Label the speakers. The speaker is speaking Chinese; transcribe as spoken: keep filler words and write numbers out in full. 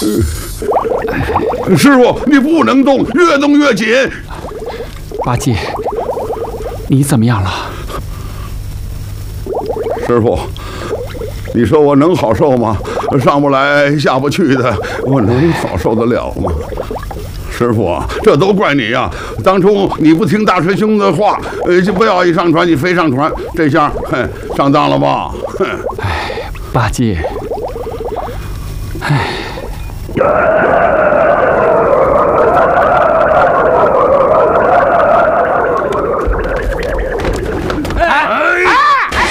Speaker 1: 师傅，你不能动，越动越紧。
Speaker 2: 八戒，你怎么样了？
Speaker 1: 师傅，你说我能好受吗？上不来下不去的，我能好受得了吗？师傅啊，这都怪你呀、啊！当初你不听大师兄的话，呃，就不要一上船你非上船，这下，哼，上当了吧？哼！
Speaker 2: 哎，八戒，哎。